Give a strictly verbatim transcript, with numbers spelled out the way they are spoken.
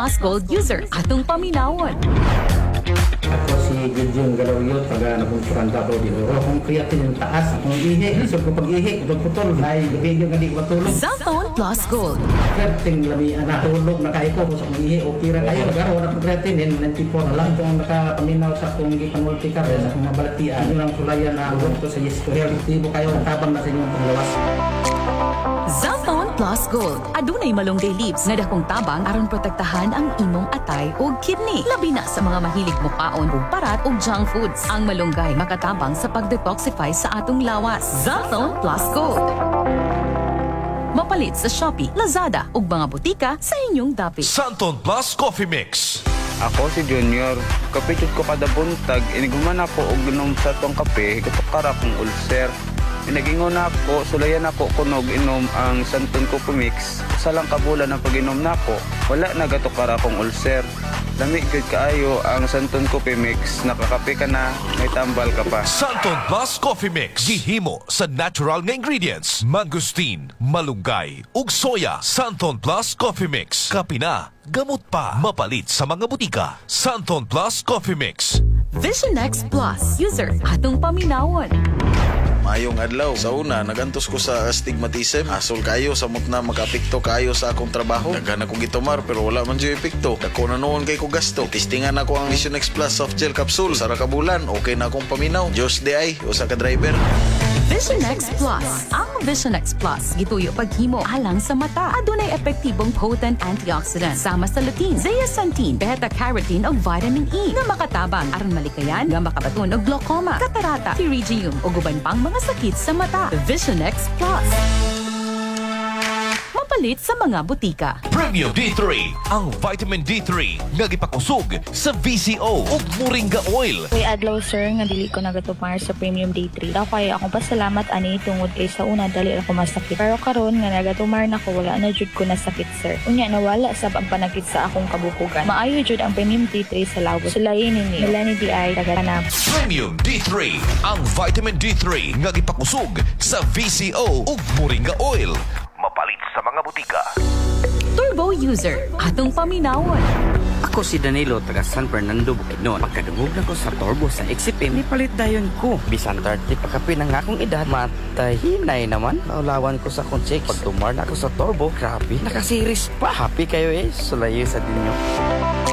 Plus Gold user atong paminawon. Ako si Gideon Galawiyot, taga Nabunturan Davao de Oro. Kung creatine yung taas, kung ihi, so kung pag-ihi, kung putol, ay video nga di ko matulog. Zaltone Plus Gold. Creatine lami na tulog na kayo ko, sa kung ihi, okay ra kayo. Garo na kung creatine, ninety-four na lang kung nakapaminaw sa kung gipanulti ka, sa kung mabalatian. Yun ang sulayan na huwag ko sa yes to health. Tibo kayo, tabang na sa inyong panglawas. Zaltone Plus Gold. Adunay malunggay leaves nga dakong tabang aron protektahan ang imong atay o kidney. Labi na sa mga mahilig mukaon og parat og junk foods. Ang malunggay makatabang sa pag-detoxify sa atong lawas. Zaltone Plus Gold. Mapalit sa Shopee, Lazada ug mga butika sa inyong dapit. Zaltone Plus Coffee Mix. Ako si Junior. Kapitid ko kada buntag, iniguman ako og inom sa tong kape, katukara kong ulcer. Pinagingon na ako, sulayan ako kunog inom ang Santon Coffee Mix. Sa lang kabulan ang pag-inom na ako, wala na gatukara akong ulcer. Lamig good kaayo ang Santon Coffee Mix, nakakape ka na, may tambal ka pa. Zaltone Plus Coffee Mix. Gihimo sa natural nga ingredients. Mangustin, malunggay, ug soya. Zaltone Plus Coffee Mix. Kape na, gamot pa. Mapalit sa mga butika. Zaltone Plus Coffee Mix. Vision X Plus user atong paminawon. Mayong adlaw. Sa una, nagantos ko sa astigmatism. Asol kayo, samot na mag-apekto kayo sa akong trabaho. Daghan akong gitomar pero wala man dyan epekto. Dako na noon kay ko gasto. Tistingan ako ang Vision X Plus soft gel capsule. Sara ka bulan, okay na akong paminaw. Diyos di ay, usa ka driver. Vision X Plus. Ang Vision X Plus gituyo paghimo alang sa mata. Adunay epektibong potent antioxidant sama sa lutein, zeaxanthin, beta-carotene ug vitamin E nga makatabang aron malikayan nga makabaton og glaucoma, katarata, pterygium ug uban pang mga sakit sa mata. Vision X Plus. Mapalit sa mga butika. Premium D three. Ang vitamin D three nga gipakusog sa V C O ug Moringa Oil. Kay adlaw sir nga dili ko nagatupar sa Premium D three. Daw kay akong pasalamat ani tungod kay sa una dali ako masakit. Pero karon nga nagatumar na ko wala na jud ko nasakit sir. Unya nawala sa pagpanakit sa akong kabukugan. Maayo jud ang Premium D three sa lawos. Sulayin ni Melanie D I taga-Tanab. Premium D three. Ang vitamin D three nga gipakusog sa V C O ug Moringa Oil. Mapalit sa mga butika. Turbo user atong paminawon. Ako si Danilo, taga San Fernando, Bukidnon. Pagkadungog na ko sa turbo sa Exipim, nipalit dayon ko. Bisan thirty pagkapi ng akong edad, matahinay naman. Naulawan ko sa akong check. Pag tumar na ako sa turbo, grabe, nakasiris pa. Happy kayo eh, sulayo sa dinyo.